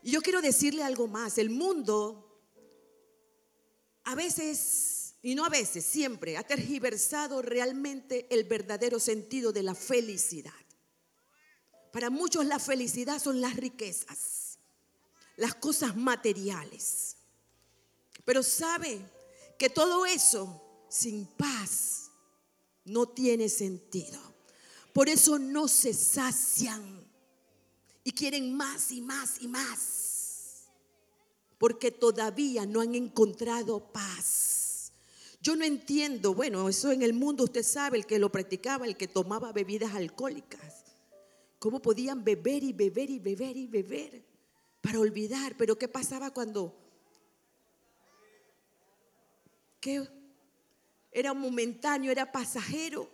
Y yo quiero decirle algo más. El mundo a veces, y no a veces, siempre ha tergiversado realmente el verdadero sentido de la felicidad. Para muchos la felicidad son las riquezas, las cosas materiales. Pero sabe que todo eso sin paz no tiene sentido. Por eso no se sacian y quieren más y más y más, porque todavía no han encontrado paz. Yo no entiendo, bueno, eso en el mundo usted sabe, el que lo practicaba, el que tomaba bebidas alcohólicas, cómo podían beber y beber y beber y beber para olvidar. Pero ¿qué pasaba cuando que era momentáneo, era pasajero?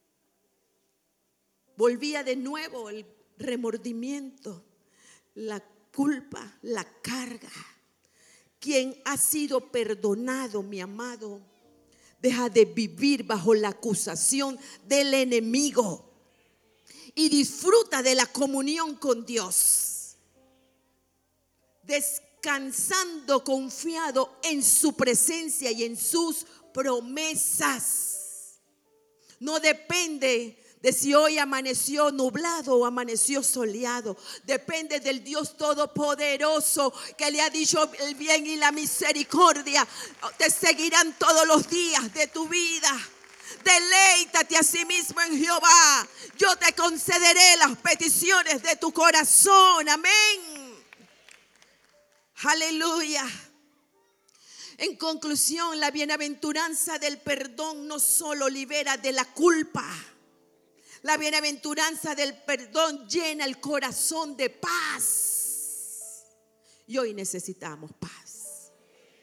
Volvía de nuevo el remordimiento, la culpa, la carga. Quien ha sido perdonado, mi amado, deja de vivir bajo la acusación del enemigo y disfruta de la comunión con Dios, descansando confiado en su presencia y en sus promesas. No depende de si hoy amaneció nublado o amaneció soleado. Depende del Dios Todopoderoso, que le ha dicho: el bien y la misericordia te seguirán todos los días de tu vida. Deleítate a sí mismo en Jehová. Yo te concederé las peticiones de tu corazón. Amén. Aleluya. En conclusión, la bienaventuranza del perdón no solo libera de la culpa. La bienaventuranza del perdón llena el corazón de paz. Y hoy necesitamos paz.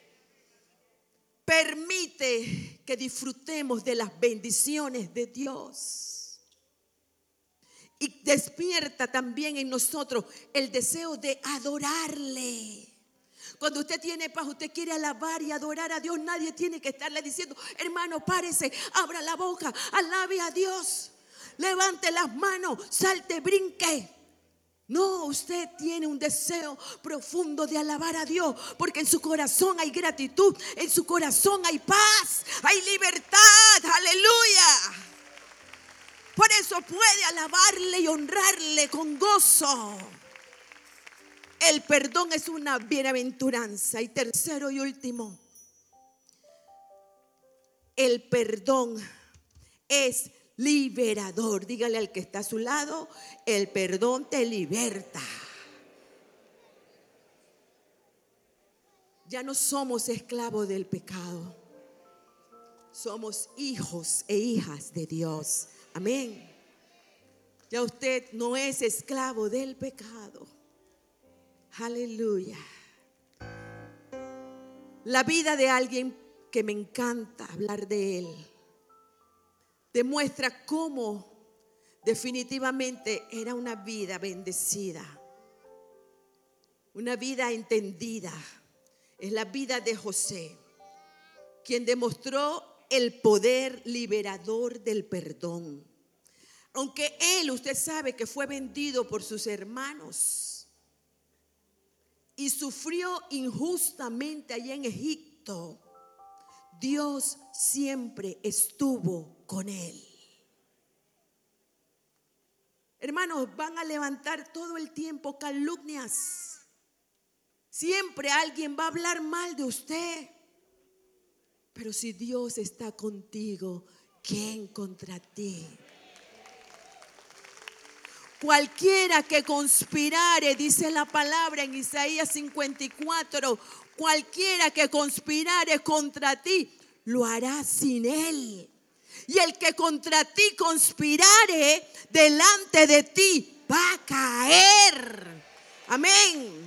Permite que disfrutemos de las bendiciones de Dios. Y despierta también en nosotros el deseo de adorarle. Cuando usted tiene paz, usted quiere alabar y adorar a Dios. Nadie tiene que estarle diciendo: hermano, párese, abra la boca, alabe a Dios, levante las manos, salte, brinque. No, usted tiene un deseo profundo de alabar a Dios, porque en su corazón hay gratitud, en su corazón hay paz, hay libertad. Aleluya. Por eso puede alabarle y honrarle con gozo. El perdón es una bienaventuranza. Y tercero y último, el perdón es liberador. Dígale al que está a su lado: el perdón te liberta. Ya no somos esclavos del pecado. Somos hijos e hijas de Dios. Amén. Ya usted no es esclavo del pecado. Aleluya. La vida de alguien que me encanta hablar de él demuestra cómo definitivamente era una vida bendecida, una vida entendida. Es la vida de José, quien demostró el poder liberador del perdón. Aunque él, usted sabe que fue vendido por sus hermanos y sufrió injustamente allá en Egipto, Dios siempre estuvo con él. Hermanos, van a levantar todo el tiempo calumnias. Siempre alguien va a hablar mal de usted. Pero si Dios está contigo, ¿quién contra ti? Cualquiera que conspirare, dice la palabra en Isaías 54, cualquiera que conspirare contra ti, lo hará sin él. Y el que contra ti conspirare, delante de ti va a caer. Amén.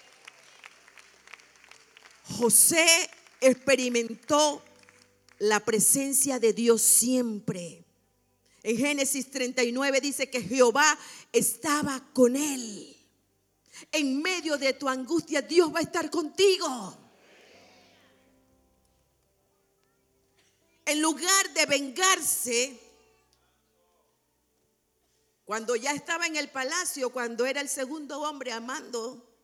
José experimentó la presencia de Dios siempre. En Génesis 39 dice que Jehová estaba con él. En medio de tu angustia, Dios va a estar contigo. En lugar de vengarse, cuando ya estaba en el palacio, cuando era el segundo hombre amando